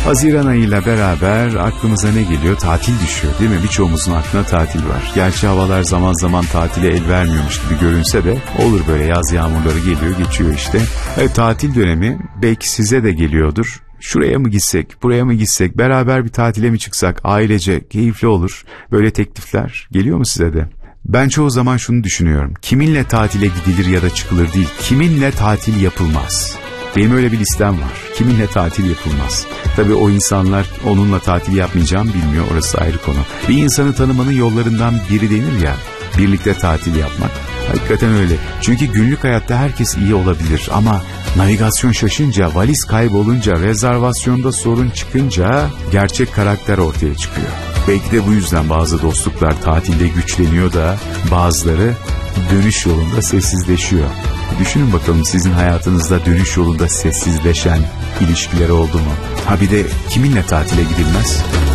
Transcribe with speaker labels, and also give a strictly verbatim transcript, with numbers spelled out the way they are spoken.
Speaker 1: Haziran ayıyla beraber aklımıza ne geliyor? Tatil düşüyor değil mi? Birçoğumuzun aklına tatil var. Gerçi havalar zaman zaman tatile el vermiyormuş gibi görünse de olur, böyle yaz yağmurları geliyor geçiyor işte. Evet, tatil dönemi belki size de geliyordur. Şuraya mı gitsek, buraya mı gitsek, beraber bir tatile mi çıksak, ailece keyifli olur. Böyle teklifler geliyor mu size de? Ben çoğu zaman şunu düşünüyorum. Kiminle tatile gidilir ya da çıkılır değil, kiminle tatil yapılmaz. Benim öyle bir listem var. Kiminle tatil yapılmaz. Tabii o insanlar onunla tatil yapmayacağım bilmiyor, orası ayrı konu. Bir insanı tanımanın yollarından biri denir ya, birlikte tatil yapmak. Hakikaten öyle. Çünkü günlük hayatta herkes iyi olabilir ama navigasyon şaşınca, valiz kaybolunca, rezervasyonda sorun çıkınca gerçek karakter ortaya çıkıyor. Belki de bu yüzden bazı dostluklar tatilde güçleniyor da bazıları dönüş yolunda sessizleşiyor. Düşünün bakalım, sizin hayatınızda dönüş yolunda sessizleşen ilişkiler oldu mu? Ha bir de kiminle tatile gidilmez?